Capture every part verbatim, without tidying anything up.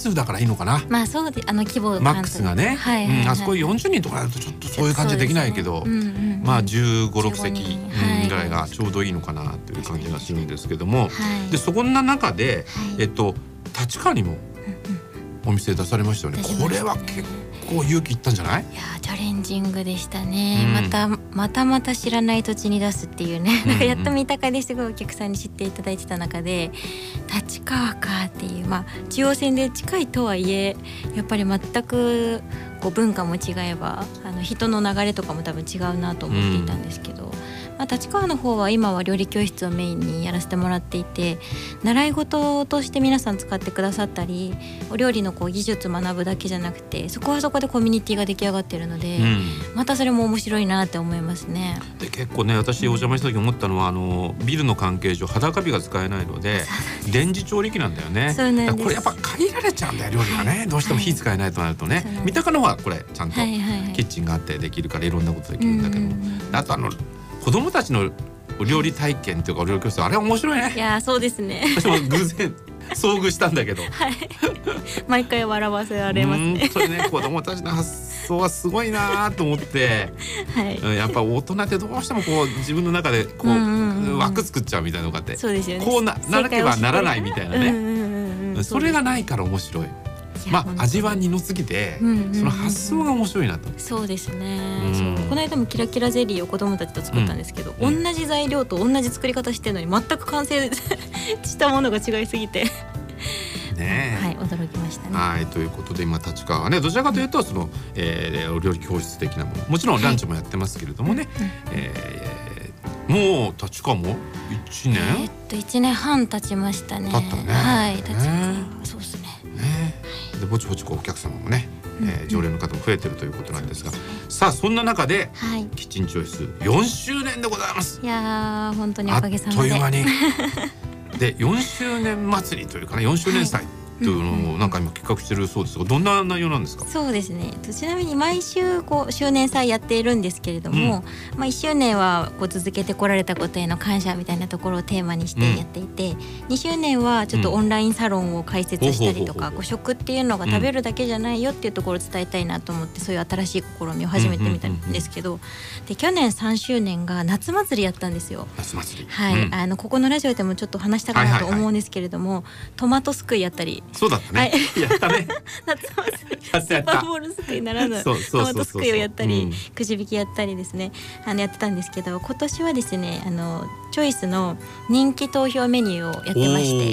数だからいいのかな。 まあそうで、あの規模マックスがね、 はいはいはい、 うん、あそこよんじゅうにんとかだとちょっとそういう感じできないけど、ね、うんうんうん、まあじゅうご、ろくせきぐらいがちょうどいいのかなという感じがするんですけども、はい、でそこんな中で、はい、えっと立川にもお店出されましたよね。これは結構勇気いったんじゃない？いやチャレンジングでしたね、うん、またまたまた知らない土地に出すっていうね、うんうん、なんかやっと三鷹ですごいお客さんに知っていただいてた中で立川かっていう、まあ中央線で近いとはいえやっぱり全くこう文化も違えばあの人の流れとかも多分違うなと思っていたんですけど、うん、まあ、立川の方は今は料理教室をメインにやらせてもらっていて、習い事として皆さん使ってくださったり、お料理のこう技術学ぶだけじゃなくてそこはそこでコミュニティが出来上がっているので、うん、またそれも面白いなって思いますね。 で結構ね、私お邪魔した時思ったのは、あのビルの関係上裸火が使えないので電磁調理器なんだよね。 そうなんです。 これやっぱ限られちゃうんだよ、料理がね、はい、どうしても火使えないとなるとね、はい、三鷹の方はこれちゃんとキッチンがあってできるからいろんなことできるんだけど、あとあの子供たちのお料理体験というかお料理教室、あれ面白いね。 いやそうですね。 私も偶然遭遇したんだけど、はい、 毎回笑わせられますね。 本当にね、子供たちの発想はすごいなと思って、はい、やっぱ大人ってどうしてもこう自分の中でこう、うんうんうん、枠作っちゃうみたいなのがあって、 そうですよね、 こう な, ならなければならないみたいなね、うんうんうんうん、それがないから面白い。まあ味は二の次で、うんうんうん、その発想が面白いなと。 そうですね、うん、そうこの間もキラキラゼリーを子供たちと作ったんですけど、うん、同じ材料と同じ作り方してるのに全く完成したものが違いすぎてね、はい、驚きましたね。 はい、ということで今立川はね、どちらかというとその、えー、お料理教室的なもの、もちろんランチもやってますけれどもね、はい、えー、もう立川もいちねん、 えー、っといちねんはん経ちましたね。 経ったね。 はい、立川、そうですね。 ね、でぼちぼちこうお客様もね、うんうん、えー、常連の方も増えてるということなんですが、すね、さあそんな中で、はい、キッチンチョイスよんしゅうねんでございます。 いやー本当におかげさまであっという間にでよんしゅうねん祭りというかね、よんしゅうねん祭、はい、というのをなんか今企画してるそうですが、どんな内容なんですか？ そうですね、ちなみに毎週こう周年祭やっているんですけれども、うん、まあ、いっしゅうねんはこう続けてこられたことへの感謝みたいなところをテーマにしてやっていて、うん、にしゅうねんはちょっとオンラインサロンを開設したりとか、こう食っていうのが食べるだけじゃないよっていうところを伝えたいなと思って、そういう新しい試みを始めてみたんですけど、で去年さんしゅうねんが夏祭りやったんですよ。 夏祭り、 はい、うん、あのここのラジオでもちょっと話したかなと思うんですけれども、はいはいはい、トマトすくいやったり。 そうだったね、はい、やったね夏祭りスーパーボールすくいならぬトマトすくいをやったり、うん、くじ引きやったりですね、あのやってたんですけど、今年はですね、あのチョイスの人気投票メニューをやってまして、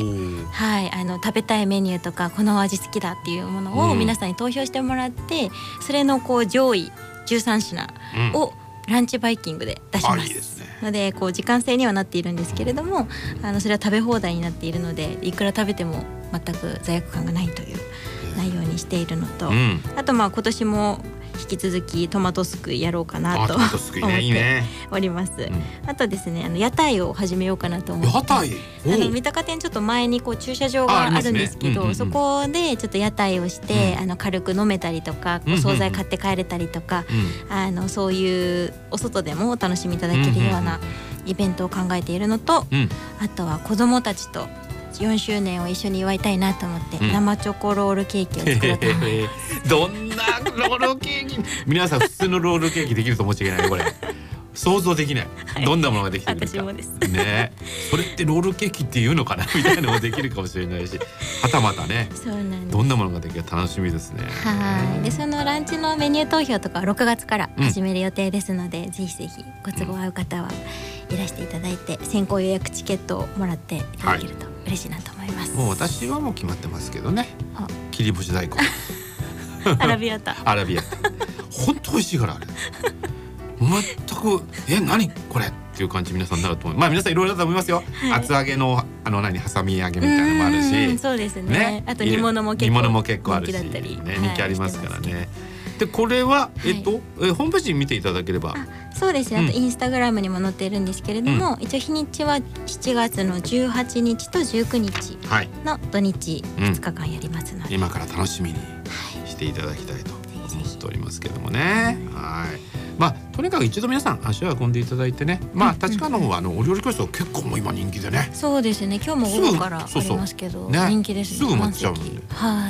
はい、あの食べたいメニューとかこの味好きだっていうものを皆さんに投票してもらって、うん、それのこう上位じゅうさんしなをランチバイキングで出します、うん、いいですね。のでこう時間制にはなっているんですけれども、あのそれは食べ放題になっているので、いくら食べても全く罪悪感がないという内容にしているのと、うん、あとまあ今年も引き続きトマトすくいやろうかなと思っております。うん、あとですね、あの屋台を始めようかなと思って、 屋台、 あの三鷹店ちょっと前にこう駐車場があるんですけど、あ、ね、うんうんうん、そこでちょっと屋台をして、うん、あの軽く飲めたりとか、お惣菜買って帰れたりとか、うん、あのそういうお外でもお楽しみいただけるようなイベントを考えているのと、うん、あとは子どもたちとよんしゅうねんを一緒に祝いたいなと思って、うん、生チョコロールケーキを作ろうと思います。 どんなロールケーキ皆さん普通のロールケーキできると思っちゃいけない、これ想像できない、はい、どんなものができてくるか。 私もですね、それってロールケーキっていうのかなみたいなのもできるかもしれないし、はたまたね、 そうなんです、 どんなものができるか楽しみですね。 はい。でそのランチのメニュー投票とかはろくがつから始める予定ですので、うん、ぜひぜひご都合合う方はいらしていただいて、先行予約チケットをもらっていただけると嬉しいなと思います。 はい、もう私はもう決まってますけどね、切り干し大根アラビアータアラビアータ本当美味しいから、あれ全くえ何これっていう感じ皆さんになると思う。まあ皆さんいろいろだと思いますよ、はい、厚揚げのあの何ハサミ揚げみたいなのもあるし、 そうです ね, ねあと煮物も結構人気だったり、 ね、人気ありますからね。でこれは、えっとえホームページ見ていただければ、 そうですね、あとインスタグラムにも載っているんですけれども、うん、一応日にちはしちがつのじゅうはちにちとじゅうくにちの土日ふつかかんやりますので、 うん、今から楽しみにしていただきたいと思っておりますけどもね。はい、まあとにかく一度皆さん足を運んでいただいてね、まあ立川の方はあのお料理教室結構もう今人気でね。 そうですね、今日も午後からありますけど、ね、人気ですね。 すぐ埋まっちゃうんで、 はい。